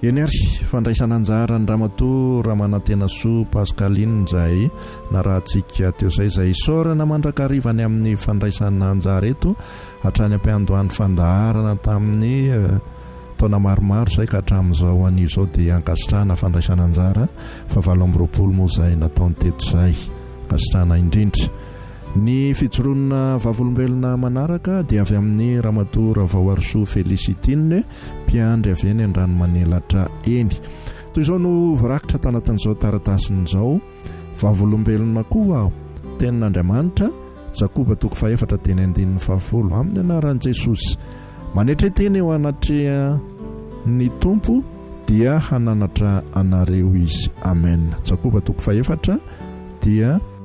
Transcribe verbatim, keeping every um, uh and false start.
Enery fandraisana anjara ny ramatoa Ramanantena Soa Pascaline izay na rahantsika teo izay izay saorana mandrakarivany amin'ny fandraisana anjara eto hatrany ampiandohan'ny fandaharana tamin'ny taona maromaro izay ka hatramin'izao anio izao dia ankasitrahana fandraisana anjara fa valo amby roapolo moa izay nataony teto izay ankasitrahana indrindra. Ny fijoroana vavolombelona manaraka dia avy amin'ny ramatoa Ravaloarsoa Félicitine mpiandry avy eny Ranomanelatra eny. Toy izao no voarakitra tanatin'izao taratasin'izao vavolombelona koa tenin'Andriamanitra Jakoba toko faefatra teny andinin'ny fahafolo amin'ny anaran'i Jesosy. Manetra teny eo anatrea ny tompo dia hananatra anareo izy. Amen. Jakoba toko faefatra dia